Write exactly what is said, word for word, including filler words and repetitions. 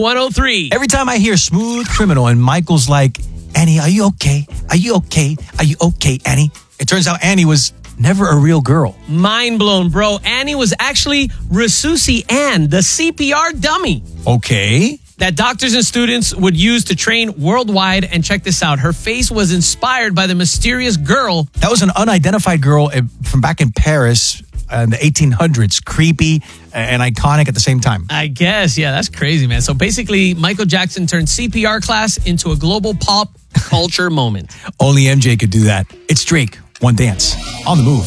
one oh three. Every time I hear Smooth Criminal and Michael's like, Annie, are you okay? Are you okay? Are you okay, Annie? It turns out Annie was never a real girl. Mind blown, bro. Annie was actually Rasusi Ann, the C P R dummy. Okay. That doctors and students would use to train worldwide. And check this out. Her face was inspired by the mysterious girl. That was an unidentified girl from back in Paris in the eighteen hundreds. Creepy and iconic at the same time. I guess. Yeah, that's crazy, man. So basically, Michael Jackson turned C P R class into a global pop culture moment. Only M J could do that. It's Drake, One Dance, on the Move.